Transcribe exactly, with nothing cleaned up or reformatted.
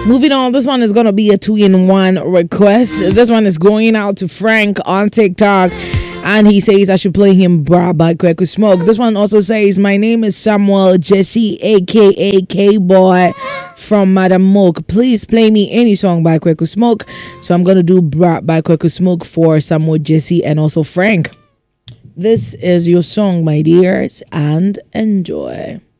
Moving on, this one is going to be a two-in-one request. This one is going out to Frank on TikTok. And he says I should play him Bra by Kweku Smoke. This one also says, my name is Samuel Jesse, a k a. K-Boy from Madam Mook. Please play me any song by Kweku Smoke. So I'm going to do Bra by Kweku Smoke for Samuel Jesse and also Frank. This is your song, my dears, and enjoy.